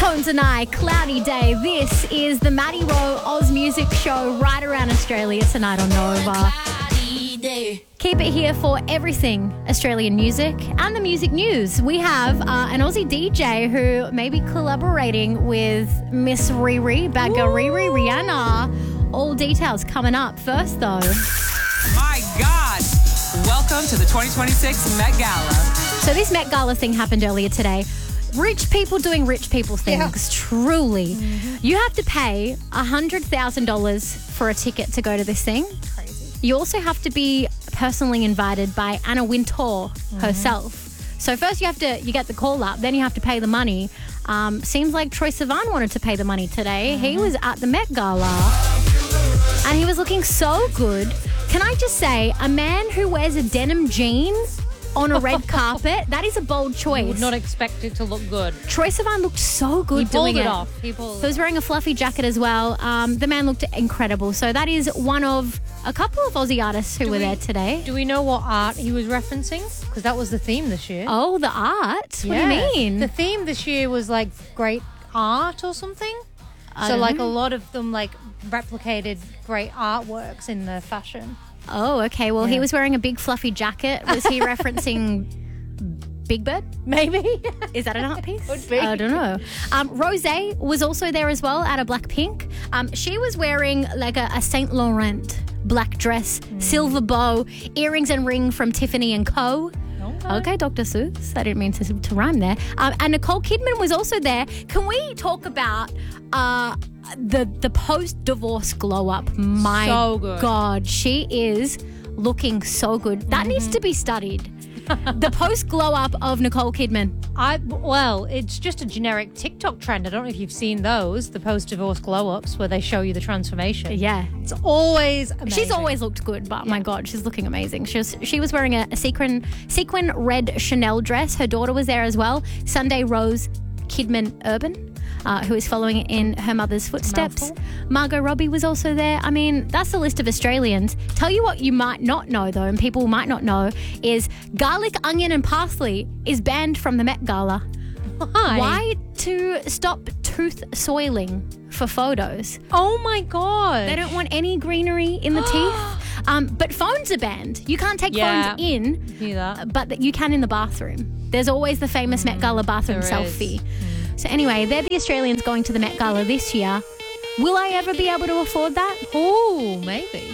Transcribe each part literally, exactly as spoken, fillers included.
Tones and I, cloudy day. This is the Maddie Rowe Oz Music Show right around Australia tonight on Nova. Keep it here for everything Australian music and the music news. We have uh, an Aussie D J who may be collaborating with Miss Riri, Bagger Riri, Rihanna. All details coming up. First, though. My God. Welcome to the twenty twenty-six Met Gala. So this Met Gala thing happened earlier today. Rich people doing rich people things, yeah. Truly. Mm-hmm. You have to pay one hundred thousand dollars for a ticket to go to this thing. Crazy. You also have to be personally invited by Anna Wintour mm-hmm. herself. So first you have to, you get the call up, then you have to pay the money. Um, seems like Troye Sivan wanted to pay the money today. Mm-hmm. He was at the Met Gala and he was looking so good. Can I just say, a man who wears a denim jean on a red carpet, that is a bold choice. You would not expect it to look good. Troye Sivan looked so good he doing pulled it. it off. He pulled so he was wearing a fluffy jacket as well. Um, the man looked incredible. So that is one of a couple of Aussie artists who do were we, there today. Do we know what art he was referencing? Because that was the theme this year. Oh, the art? Yeah. What do you mean? The theme this year was like great art or something. I so like know. a lot of them like replicated great artworks in the fashion. Oh, okay. Well, yeah. he was wearing a big fluffy jacket. Was he referencing Big Bird? Maybe. Is that an art piece? Could be. I don't know. Um, Rosé was also there as well out of Blackpink. Um, she was wearing like a, a Saint Laurent black dress, mm. silver bow, earrings and ring from Tiffany and Co. Okay, okay Doctor Seuss. I didn't mean to, to rhyme there. Um, and Nicole Kidman was also there. Can we talk about uh, the the post-divorce glow-up? My so good. God, she is looking so good. That mm-hmm. needs to be studied. The post glow up of Nicole Kidman. I well, it's just a generic TikTok trend. I don't know if you've seen those, the post-divorce glow-ups where they show you the transformation. Yeah, it's always amazing. She's always looked good, but yeah. my God, she's looking amazing. She was she was wearing a, a sequin sequin red Chanel dress. Her daughter was there as well. Sunday Rose Kidman Urban. Uh, who is following in her mother's footsteps. Mouthful. Margot Robbie was also there. I mean, that's the list of Australians. Tell you what you might not know, though, and people might not know, is garlic, onion and parsley is banned from the Met Gala. Why? Why? To stop tooth soiling for photos. Oh, my God. They don't want any greenery in the teeth. Um, but phones are banned. You can't take yeah. phones in, Hear that. but you can in the bathroom. There's always the famous mm, Met Gala bathroom selfie. So anyway, they're the Australians going to the Met Gala this year. Will I ever be able to afford that? Oh, maybe.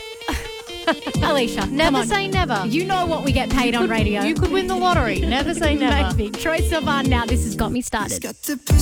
Alicia, never say never. You know what we get paid on radio. You could win the lottery. Never say never. Maybe. Troye Sivan now. This has got me started.